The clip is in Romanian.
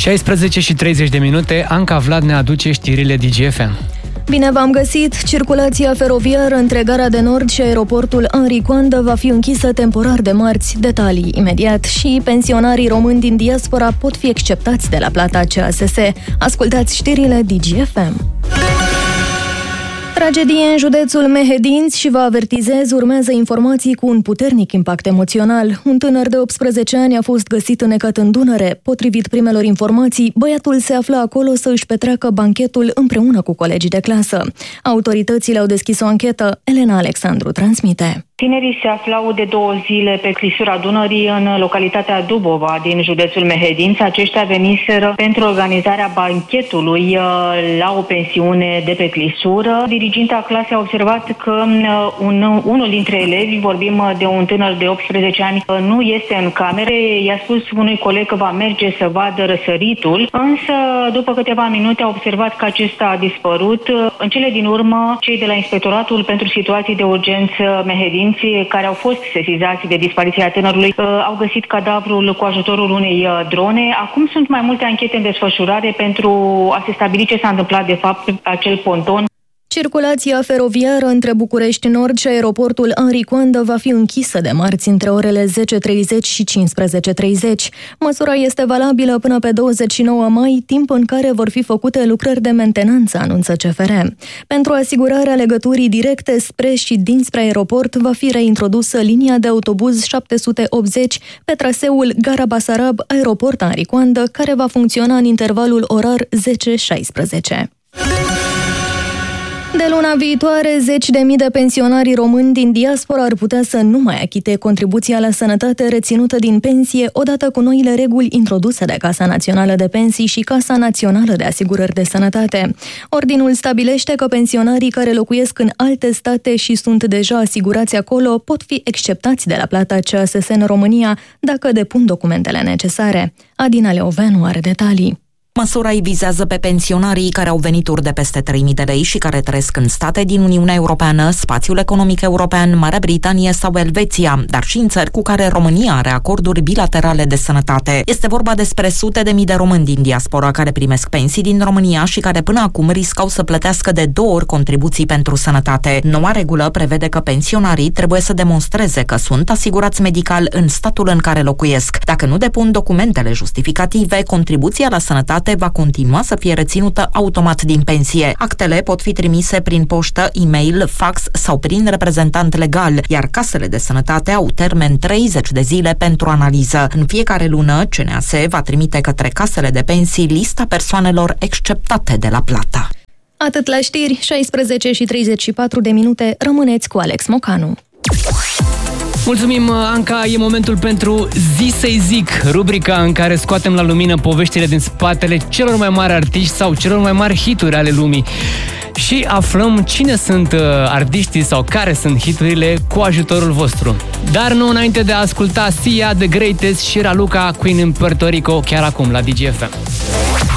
16:30. Anca Vlad ne aduce știrile DGFM. Bine v-am găsit! Circulația feroviară între Gara de Nord și aeroportul Henri Coandă va fi închisă temporar de marți. Detalii imediat. Și pensionarii români din diaspora pot fi exceptați de la plata CASS. Ascultați știrile DGFM. Tragedie în județul Mehedinți și vă avertizez, urmează informații cu un puternic impact emoțional. Un tânăr de 18 ani a fost găsit înnecat în Dunăre. Potrivit primelor informații, băiatul se află acolo să își petreacă banchetul împreună cu colegii de clasă. Autoritățile au deschis o anchetă. Elena Alexandru transmite. Tinerii se aflau de 2 zile pe clisura Dunării în localitatea Dubova din județul Mehedinți. Aceștia veniseră pentru organizarea banchetului la o pensiune de pe clisură. Diriginta clasei a observat că unul dintre elevi, vorbim de un tânăr de 18 ani, nu este în camere. I-a spus unui coleg că va merge să vadă răsăritul, însă după câteva minute a observat că acesta a dispărut. În cele din urmă, cei de la Inspectoratul pentru Situații de Urgență Mehedinți, care au fost sesizați de dispariția tânărului, au găsit cadavrul cu ajutorul unei drone. Acum sunt mai multe anchete în desfășurare pentru a se stabili ce s-a întâmplat de fapt pe acel ponton. Circulația feroviară între București Nord și aeroportul Henri Coandă va fi închisă de marți între orele 10:30 și 15:30. Măsura este valabilă până pe 29 mai, timp în care vor fi făcute lucrări de mentenanță, anunță CFR. Pentru asigurarea legăturii directe spre și dinspre aeroport va fi reintrodusă linia de autobuz 780 pe traseul Gara Basarab, aeroport Henri Coandă, care va funcționa în intervalul orar 10-16. De luna viitoare, 10.000 de pensionari români din diaspora ar putea să nu mai achite contribuția la sănătate reținută din pensie, odată cu noile reguli introduse de Casa Națională de Pensii și Casa Națională de Asigurări de Sănătate. Ordinul stabilește că pensionarii care locuiesc în alte state și sunt deja asigurați acolo pot fi exceptați de la plata CASS în România dacă depun documentele necesare. Adina Leoveanu are detalii. Măsura îi vizează pe pensionarii care au venituri de peste 3.000 de lei și care trăiesc în state din Uniunea Europeană, Spațiul Economic European, Marea Britanie sau Elveția, dar și în țări cu care România are acorduri bilaterale de sănătate. Este vorba despre sute de mii de români din diaspora care primesc pensii din România și care până acum riscau să plătească de 2 ori contribuții pentru sănătate. Noua regulă prevede că pensionarii trebuie să demonstreze că sunt asigurați medical în statul în care locuiesc. Dacă nu depun documentele justificative, contribuția la sănătate va continua să fie reținută automat din pensie. Actele pot fi trimise prin poștă, e-mail, fax sau prin reprezentant legal, iar casele de sănătate au termen 30 de zile pentru analiză. În fiecare lună, CNAS va trimite către casele de pensii lista persoanelor exceptate de la plată. Atât la știri, 16:34. Rămâneți cu Alex Mocanu. Mulțumim, Anca, e momentul pentru Zi să-i zic, rubrica în care scoatem la lumină poveștile din spatele celor mai mari artiști sau celor mai mari hituri ale lumii. Și aflăm cine sunt artiștii sau care sunt hiturile cu ajutorul vostru. Dar nu înainte de a asculta Sia, The Greatest și Raluca, Queen in Puerto Rico, chiar acum la DGFM.